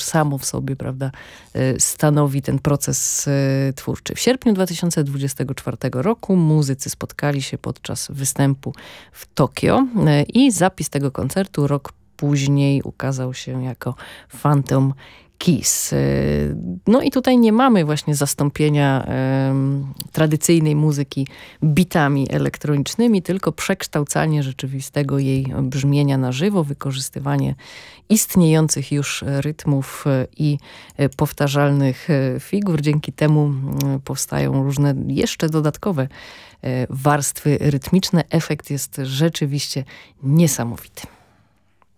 samo w sobie, prawda, stanowi ten proces twórczy. W sierpniu 2024 roku muzycy spotkali się podczas występu w Tokio i zapis tego koncertu rok później ukazał się jako Phantom Kiss. No i tutaj nie mamy właśnie zastąpienia tradycyjnej muzyki bitami elektronicznymi, tylko przekształcanie rzeczywistego jej brzmienia na żywo, wykorzystywanie istniejących już rytmów i powtarzalnych figur. Dzięki temu powstają różne jeszcze dodatkowe warstwy rytmiczne. Efekt jest rzeczywiście niesamowity.